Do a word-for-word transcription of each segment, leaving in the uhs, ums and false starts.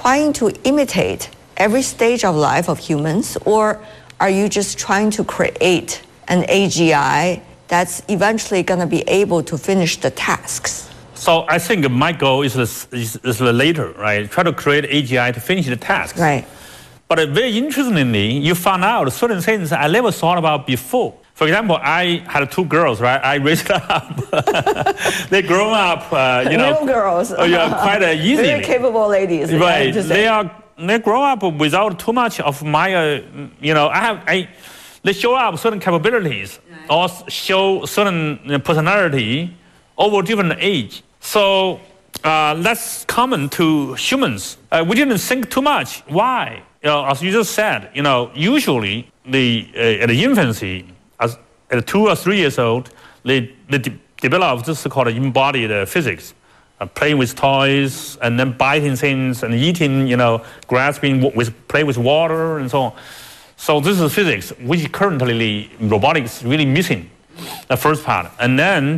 trying to imitate every stage of life of humans, or are you just trying to create an A G I that's eventually going to be able to finish the tasks? So I think my goal is, is, is the later, right? Try to create A G I to finish the tasks. Right. But very interestingly, you found out certain things I never thought about before. For example, I had two girls, right? I raised them up. They grow up, uh, you know. Little girls. Uh, yeah, quite uh, easily. Very capable ladies. Right. They are. They grow up without too much of my, uh, you know. I have. I. They show up certain capabilities or show certain personality over different age. So uh, that's common to humans. Uh, we didn't think too much. Why? You know, as you just said, you know, usually the uh, at the infancy, as at two or three years old, they, they de develop this called embodied uh, physics, uh, playing with toys and then biting things and eating, you know, grasping with play with water and so on. So this is physics, which currently robotics is really missing, the first part. And then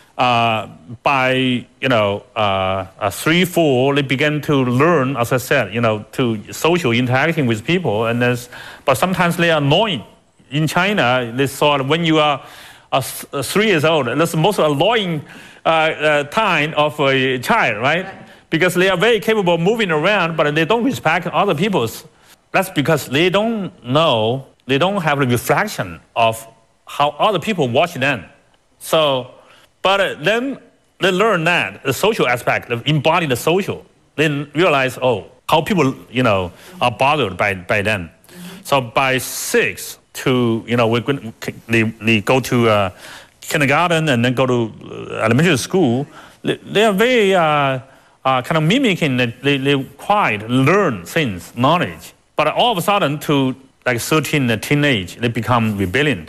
uh, by you know uh, uh, three, four, they began to learn, as I said, you know, to social interacting with people. And there's, but sometimes they are annoying. In China, they thought when you are uh, three years old, that's the most annoying uh, uh, time of a child, right? Right? Because they are very capable of moving around, but they don't respect other people's. That's because they don't know, they don't have the reflection of how other people watch them. So, but uh, then they learn that, the social aspect, embody the social. Then realize, oh, how people, you know, are bothered by, by them. Mm-hmm. So by six to, you know, we're going, they, they go to uh, kindergarten and then go to elementary school. They, they are very uh, uh, kind of mimicking, they, they quite learn things, knowledge. But all of a sudden, to like thirteen, uh, teenage, they become rebellion,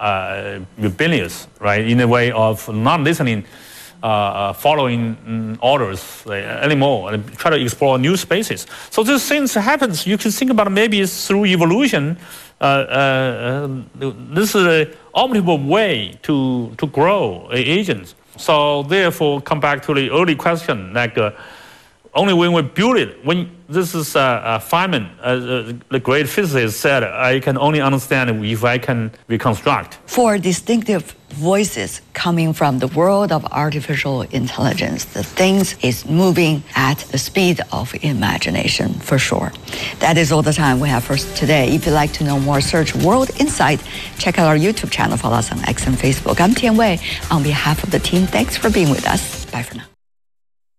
uh, rebellious, right? In a way of not listening, uh, uh, following um, orders uh, anymore, and try to explore new spaces. So these things happens. You can think about maybe it's through evolution. Uh, uh, this is a multiple way to to grow uh, agents. So therefore, come back to the early question, like. Uh, Only when we build it, when this is uh, uh, Feynman, uh, the great physicist said, I can only understand if I can reconstruct. Four distinctive voices coming from the world of artificial intelligence. The things is moving at the speed of imagination, for sure. That is all the time we have for today. If you'd like to know more, search World Insight. Check out our YouTube channel, follow us on X and Facebook. I'm Tian Wei. On behalf of the team, thanks for being with us. Bye for now.